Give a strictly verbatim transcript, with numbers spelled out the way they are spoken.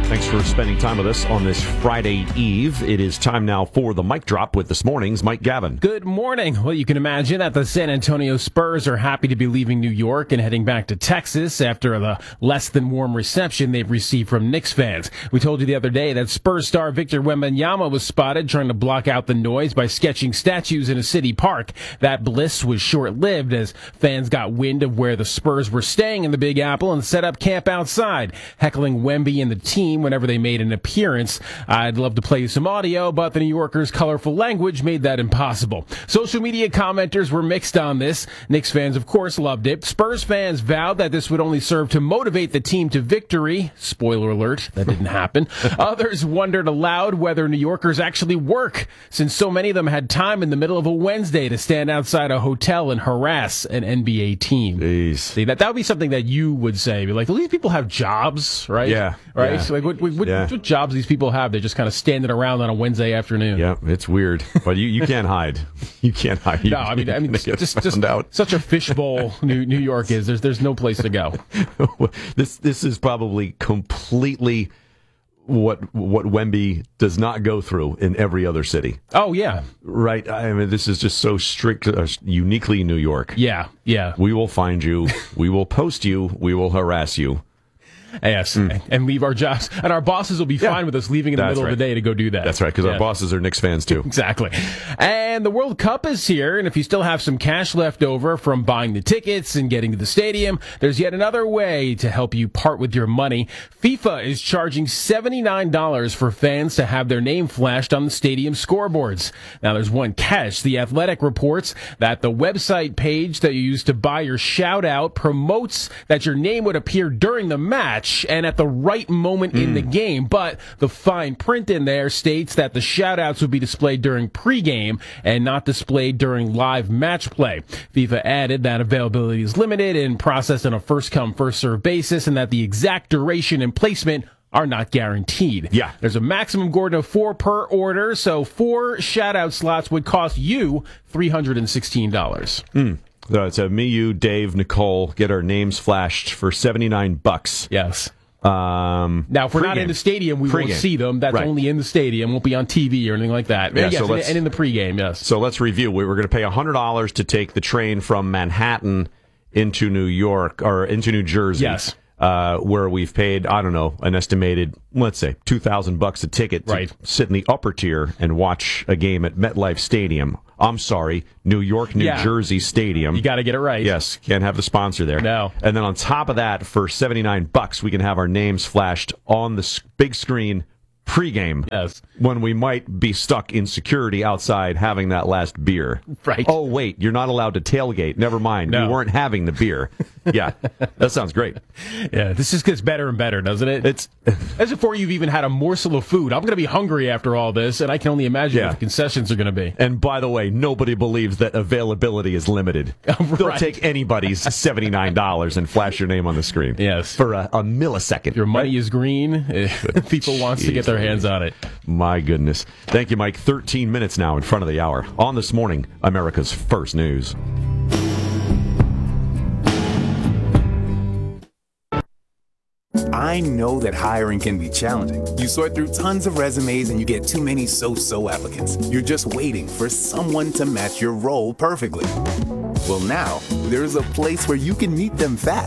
Thanks for spending time with us on this Friday Eve. It is time now for the mic drop with This Morning's Mike Gavin. Good morning. Well, you can imagine that the San Antonio Spurs are happy to be leaving New York and heading back to Texas after the less than warm reception they've received from Knicks fans. We told you the other day that Spurs star Victor Wembanyama was spotted trying to block out the noise by sketching statues in a city park. That bliss was short-lived as fans got wind of where the Spurs were staying in the Big Apple and set up camp outside, heckling Wemby and the team whenever they made an appearance. I'd love to play you some audio, but the New Yorker's colorful language made that impossible. Social media commenters were mixed on this. Knicks fans, of course, loved it. Spurs fans vowed that this would only serve to motivate the team to victory. Spoiler alert, that didn't happen. Others wondered aloud whether New Yorkers actually work, since so many of them had time in the middle of a Wednesday to stand outside a hotel and harass an N B A team. Jeez. See, that, that would be something that you would say. Be like, these people have jobs, right? Yeah. Right? Yeah. So like, what, what, Yeah. what jobs these people have? They're just kind of standing around on a Wednesday afternoon. Yeah, it's weird, but you, you can't hide. You can't hide. You, No, I mean, I mean, just, just out. such a fishbowl New, New York is. There's, there's no place to go. this, this is probably completely what what Wemby does not go through in every other city. Oh yeah, right. I mean, this is just so strict, uh, uniquely New York. Yeah, yeah. We will find you. We will post you. We will harass you. Yes, mm. and leave our jobs. And our bosses will be yeah. fine with us leaving in the That's middle right. of the day to go do that. That's right, because yeah. our bosses are Knicks fans too. Exactly. And the World Cup is here, and if you still have some cash left over from buying the tickets and getting to the stadium, there's yet another way to help you part with your money. FIFA is charging seventy-nine dollars for fans to have their name flashed on the stadium scoreboards. Now, there's one catch. The Athletic reports that the website page that you use to buy your shout-out promotes that your name would appear during the match and at the right moment mm. in the game, but the fine print in there states that the shout-outs will be displayed during pregame and not displayed during live match play. FIFA added that availability is limited and processed on a first-come, first-served basis, and that the exact duration and placement are not guaranteed. Yeah. There's a maximum, Gordon, of four per order, so four shout-out slots would cost you three hundred sixteen dollars. Mm. So, so me, you, Dave, Nicole get our names flashed for seventy-nine bucks. Yes. Um, now, if we're pre-game. not in the stadium, we pre-game. won't see them. That's right. only in the stadium. Won't be on T V or anything like that. Yeah, yes, so and, and in the pregame, yes. So let's review. We were going to pay one hundred dollars to take the train from Manhattan into New York, or into New Jersey. Yes. Uh, where we've paid, I don't know, an estimated, let's say, two thousand bucks a ticket to right. sit in the upper tier and watch a game at MetLife Stadium. I'm sorry, New York, New yeah. Jersey Stadium. You got to get it right. Yes, can't have the sponsor there. No. And then on top of that, for seventy-nine bucks, we can have our names flashed on the big screen pregame. Yes. When we might be stuck in security outside having that last beer. Right. Oh, wait, you're not allowed to tailgate. Never mind. No. You weren't having the beer. Yeah, that sounds great. Yeah, this just gets better and better, doesn't it? It's as before you've even had a morsel of food. I'm going to be hungry after all this, and I can only imagine yeah. what the concessions are going to be. And by the way, nobody believes that availability is limited. Right. They'll take anybody's seventy-nine dollars and flash your name on the screen. Yes. For a, a millisecond. If your money right? is green, people wants to get their hands on it. My goodness. Thank you, Mike. thirteen minutes now in front of the hour. On This Morning, America's First News. I know that hiring can be challenging. You sort through tons of resumes and you get too many so-so applicants. You're just waiting for someone to match your role perfectly. Well, now, there's a place where you can meet them fast.